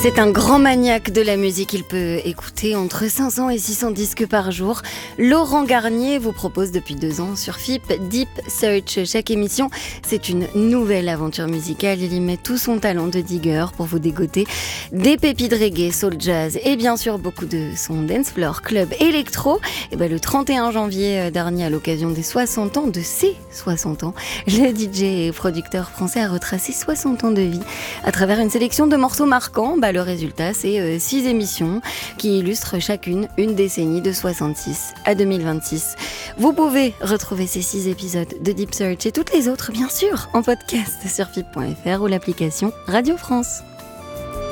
C'est un grand maniaque de la musique, il peut écouter entre 500 et 600 disques par jour. Laurent Garnier vous propose depuis 2 ans sur FIP Deep Search. Chaque émission, c'est une nouvelle aventure musicale. Il y met tout son talent de digger pour vous dégoter des pépites reggae, soul jazz et bien sûr beaucoup de son dance floor, club électro. Et le 31 janvier dernier, à l'occasion des 60 ans, de ses 60 ans, le DJ et producteur français a retracé 60 ans de vie à travers une sélection de morceaux marquants. Le résultat, c'est 6 émissions qui illustrent chacune une décennie de 66 à 2026. Vous pouvez retrouver ces 6 épisodes de Deep Search et toutes les autres, bien sûr, en podcast sur FIP.fr ou l'application Radio France.